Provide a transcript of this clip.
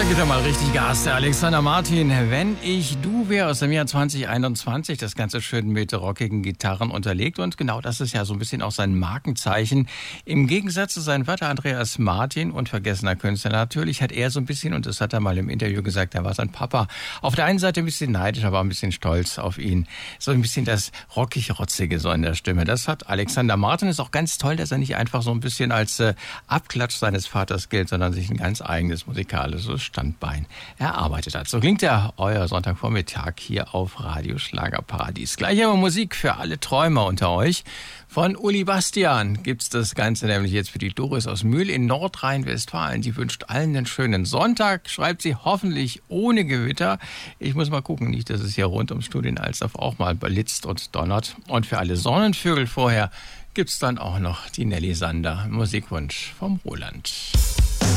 Da gibt er mal richtig Gas, der Alexander Martin. Wenn ich du wäre, aus dem Jahr 2021, das Ganze schön mit rockigen Gitarren unterlegt. Und genau das ist ja so ein bisschen auch sein Markenzeichen. Im Gegensatz zu seinem Vater Andreas Martin und vergessener Künstler natürlich, hat er so ein bisschen, und das hat er mal im Interview gesagt, er war sein Papa, auf der einen Seite ein bisschen neidisch, aber ein bisschen stolz auf ihn. So ein bisschen das rockig-rotzige so in der Stimme. Das hat Alexander Martin. Ist auch ganz toll, dass er nicht einfach so ein bisschen als Abklatsch seines Vaters gilt, sondern sich ein ganz eigenes musikalisches Standbein erarbeitet hat. So klingt ja euer Sonntagvormittag hier auf Radio Schlagerparadies. Gleich aber Musik für alle Träumer unter euch. Von Uli Bastian gibt's das Ganze nämlich jetzt für die Doris aus Mühl in Nordrhein-Westfalen. Die wünscht allen einen schönen Sonntag, schreibt sie hoffentlich ohne Gewitter. Ich muss mal gucken, nicht, dass es hier rund ums Studio in Alsdorf auch mal blitzt und donnert. Und für alle Sonnenvögel vorher gibt's dann auch noch die Nelly Sander, Musikwunsch vom Roland.